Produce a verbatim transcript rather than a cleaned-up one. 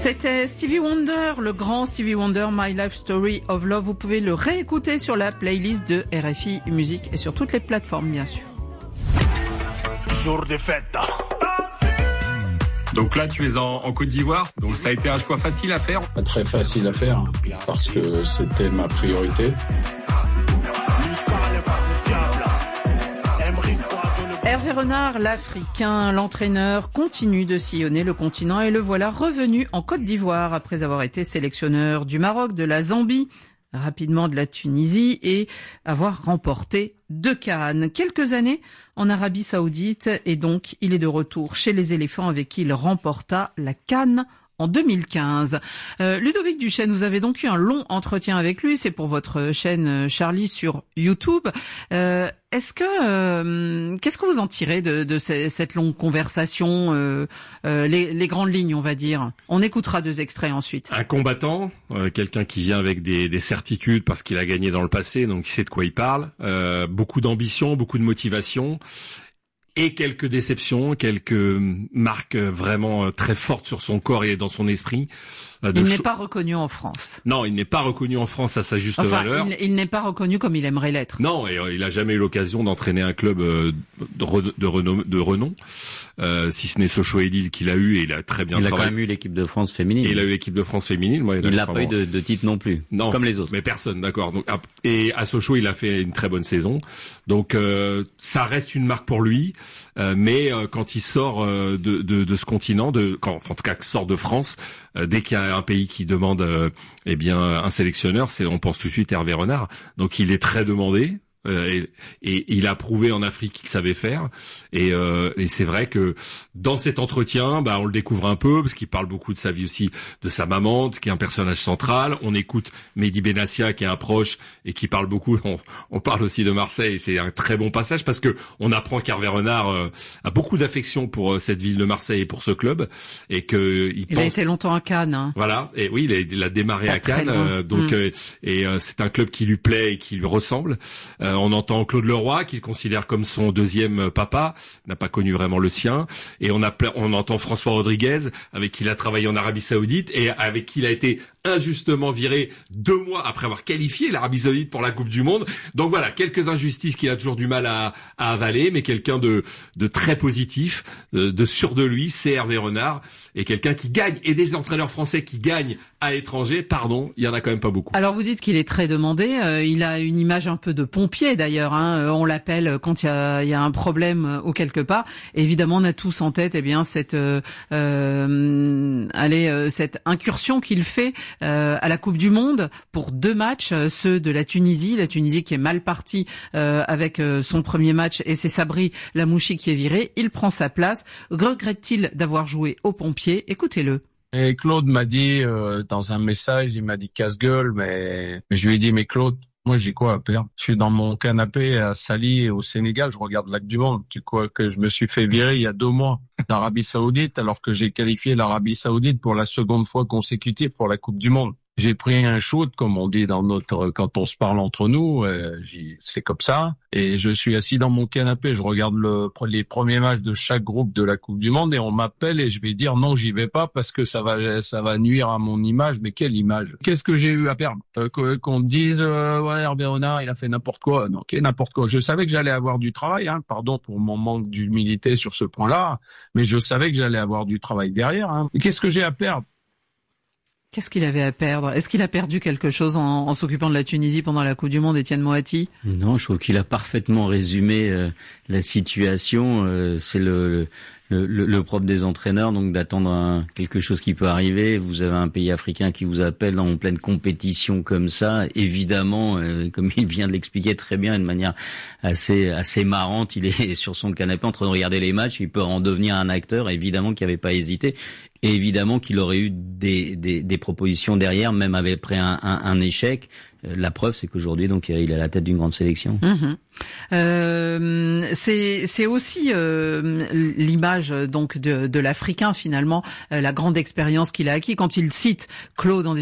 C'était Stevie Wonder, le grand Stevie Wonder, My Life Story of Love. Vous pouvez le réécouter sur la playlist de R F I Musique et sur toutes les plateformes, bien sûr. Jour de fête. Donc là, tu es en, en Côte d'Ivoire, donc ça a été un choix facile à faire. Pas très facile à faire, parce que c'était ma priorité. Hervé Renard, l'Africain, l'entraîneur, continue de sillonner le continent et le voilà revenu en Côte d'Ivoire après avoir été sélectionneur du Maroc, de la Zambie, rapidement de la Tunisie et avoir remporté deux CAN. Quelques années en Arabie Saoudite et donc il est de retour chez les éléphants avec qui il remporta la CAN en deux mille quinze. Euh, Ludovic Duchesne, vous avez donc eu un long entretien avec lui, c'est pour votre chaîne Charlie sur YouTube. Euh, est-ce que euh, qu'est-ce que vous en tirez de, de ces, cette longue conversation, euh, euh, les, les grandes lignes, on va dire. On écoutera deux extraits ensuite. Un combattant, euh, quelqu'un qui vient avec des, des certitudes parce qu'il a gagné dans le passé, donc il sait de quoi il parle. Euh, beaucoup d'ambition, beaucoup de motivation. Et quelques déceptions, quelques marques vraiment très fortes sur son corps et dans son esprit. Il n'est pas reconnu en France. Non, il n'est pas reconnu en France à sa juste enfin, valeur. Il, il n'est pas reconnu comme il aimerait l'être. Non, et euh, il a jamais eu l'occasion d'entraîner un club euh, de, re, de, renom, de renom, euh, si ce n'est Sochaux et Lille qu'il a eu, et il a très bien il travaillé. Il a quand même eu l'équipe de France féminine. Et il a eu l'équipe de France féminine. Moi, il n'a pas eu de, de titre non plus, non, comme les autres. Mais personne, d'accord. Donc, et à Sochaux, il a fait une très bonne saison. Donc, euh, ça reste une marque pour lui. Euh, mais euh, quand il sort euh, de, de, de ce continent, de, quand, en tout cas, sort de France, euh, dès qu'il y a un pays qui demande Euh, eh bien un sélectionneur, c'est on pense tout de suite Hervé Renard. Donc il est très demandé. Euh, et, et il a prouvé en Afrique qu'il savait faire et, euh, et c'est vrai que dans cet entretien, bah, on le découvre un peu parce qu'il parle beaucoup de sa vie aussi, de sa maman qui est un personnage central. On écoute Mehdi Benassia qui est un proche et qui parle beaucoup. On, on parle aussi de Marseille et c'est un très bon passage parce que on apprend qu'Hervé Renard euh, a beaucoup d'affection pour euh, cette ville de Marseille et pour ce club et que il, il pense... a été longtemps à Cannes. Hein. Voilà et oui, il a, il a démarré Pas à Cannes euh, donc mmh. euh, et euh, c'est un club qui lui plaît et qui lui ressemble. Euh, On entend Claude Leroy, qu'il considère comme son deuxième papa, n'a pas connu vraiment le sien. Et on, a, on entend François Rodriguez, avec qui il a travaillé en Arabie Saoudite et avec qui il a été injustement viré deux mois après avoir qualifié l'Arabie Saoudite pour la Coupe du Monde. Donc voilà, quelques injustices qu'il a toujours du mal à, à avaler, mais quelqu'un de, de très positif, de, de sûr de lui, c'est Hervé Renard, et quelqu'un qui gagne. Et des entraîneurs français qui gagnent à l'étranger, pardon, il y en a quand même pas beaucoup. Alors vous dites qu'il est très demandé, euh, il a une image un peu de pompier d'ailleurs, hein. On l'appelle quand il y a, il y a un problème ou quelque part. Évidemment, on a tous en tête, eh bien, cette, euh, euh, allez, euh, cette incursion qu'il fait euh, à la Coupe du Monde pour deux matchs, euh, ceux de la Tunisie, la Tunisie qui est mal partie euh, avec euh, son premier match et c'est Sabri Lamouchi qui est viré. Il prend sa place. Regrette-t-il d'avoir joué au pompier? Écoutez-le. Et Claude m'a dit euh, dans un message, il m'a dit casse-gueule, mais, mais je lui ai dit mais Claude, moi j'ai quoi à perdre? Je suis dans mon canapé à Sali au Sénégal, je regarde le Lac du Monde. Tu crois que je me suis fait virer il y a deux mois d'Arabie Saoudite alors que j'ai qualifié l'Arabie Saoudite pour la seconde fois consécutive pour la Coupe du Monde. J'ai pris un shoot, comme on dit dans notre, quand on se parle entre nous, euh, c'est comme ça. Et je suis assis dans mon canapé, je regarde le, les premiers matchs de chaque groupe de la Coupe du Monde et on m'appelle et je vais dire non, j'y vais pas parce que ça va, ça va nuire à mon image. Mais quelle image? Qu'est-ce que j'ai eu à perdre? euh, Qu'on me dise euh, ouais, Hervé Renard, il a fait n'importe quoi. Non, ok, n'importe quoi. Je savais que j'allais avoir du travail, hein. Pardon pour mon manque d'humilité sur ce point-là, mais je savais que j'allais avoir du travail derrière. Hein. Qu'est-ce que j'ai à perdre? Qu'est-ce qu'il avait à perdre? Est-ce qu'il a perdu quelque chose en, en s'occupant de la Tunisie pendant la Coupe du Monde, Étienne Moati? Non, je trouve qu'il a parfaitement résumé euh, la situation. Euh, c'est le, le, le, le propre des entraîneurs, donc d'attendre un, quelque chose qui peut arriver. Vous avez un pays africain qui vous appelle en pleine compétition comme ça. Évidemment, euh, comme il vient de l'expliquer très bien, de manière assez assez marrante, il est sur son canapé en train de regarder les matchs. Il peut en devenir un acteur, évidemment, qui n'avait pas hésité. Et évidemment qu'il aurait eu des, des, des propositions derrière, même après un, un, un échec. La preuve, c'est qu'aujourd'hui, donc, il est à la tête d'une grande sélection. Mmh. Euh, c'est, c'est aussi euh, l'image donc de, de l'Africain finalement, euh, la grande expérience qu'il a acquis quand il cite Claude en